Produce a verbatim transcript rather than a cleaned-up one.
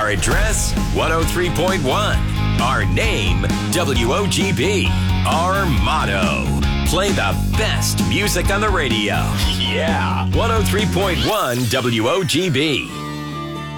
Our address, one oh three point one. Our name, W O G B. Our motto, play the best music on the radio. Yeah, one oh three point one W O G B.